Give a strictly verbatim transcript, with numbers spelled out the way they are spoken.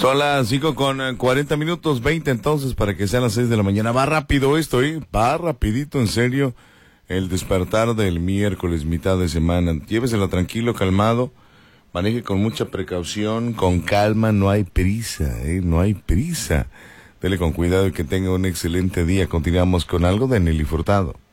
Son las cinco con cuarenta minutos, veinte entonces, para que sean las seis de la mañana. Va rápido esto, ¿eh? Va rapidito, en serio. El despertar del miércoles, mitad de semana. Lléveselo tranquilo, calmado. Maneje con mucha precaución, con calma. No hay prisa, ¿eh? No hay prisa. Dele con cuidado y que tenga un excelente día. Continuamos con algo de Nelly Furtado.